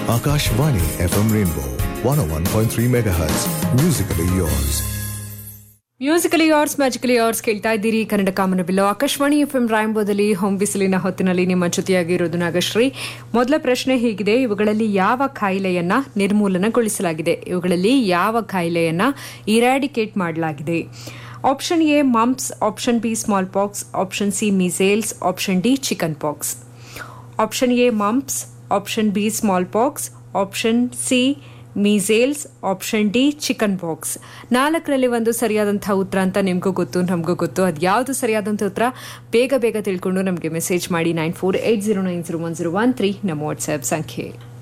Akashvani FM Rainbow 101.3 MHz. Musically yours. Musically ಯಾರ್ಸ್ magically ಯಾರ್ಸ್ ಕೇಳ್ತಾ ಇದ್ದೀರಿ. ಕನ್ನಡ ಕಾಮನಬಿಲ್ಲು Akashvani FM ರಾಯಂಬೋದಲ್ಲಿ home ಬಿಸಿಲಿನ ಹೊತ್ತಿನಲ್ಲಿ ನಿಮ್ಮ ಜೊತೆಯಾಗಿರೋದು ನಾಗಶ್ರೀ. ಮೊದಲ ಪ್ರಶ್ನೆ ಹೀಗಿದೆ: ಇವುಗಳಲ್ಲಿ ಯಾವ ಕಾಯಿಲೆಯನ್ನ ನಿರ್ಮೂಲನಗೊಳಿಸಲಾಗಿದೆ? ಇವುಗಳಲ್ಲಿ ಯಾವ ಕಾಯಿಲೆಯನ್ನ ಇರಾಡಿಕೇಟ್ ಮಾಡಲಾಗಿದೆ? Option A mumps, option B small pox, option C measles, option D chicken pox. Option A mumps, option B small pox, option C measles, option D chicken pox. 4ರಲ್ಲಿ ಒಂದು ಸರಿಯಾದಂತಹ ಉತ್ತರ ಅಂತ ನಿಮಗೂ ಗೊತ್ತು, ನಮಗೂ ಗೊತ್ತು. ಅದು ಯಾವುದು ಸರಿಯಾದಂಥ ಉತ್ತರ ಬೇಗ ತಿಳ್ಕೊಂಡು ನಮಗೆ ಮೆಸೇಜ್ ಮಾಡಿ. 9480901013 ನಮ್ಮ ವಾಟ್ಸ್ಆ್ಯಪ್ ಸಂಖ್ಯೆ.